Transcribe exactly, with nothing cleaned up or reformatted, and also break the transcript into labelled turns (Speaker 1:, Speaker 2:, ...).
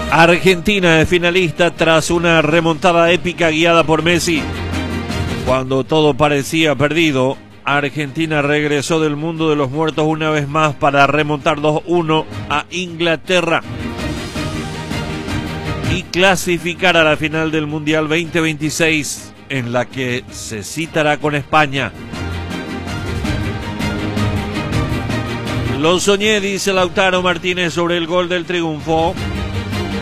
Speaker 1: Argentina es finalista tras una remontada épica guiada por Messi. Cuando todo parecía perdido, Argentina regresó del mundo de los muertos una vez más para remontar dos uno a Inglaterra y clasificar a la final del Mundial veinte veintiséis, en la que se citará con España. Lo soñé, dice Lautaro Martínez sobre el gol del triunfo.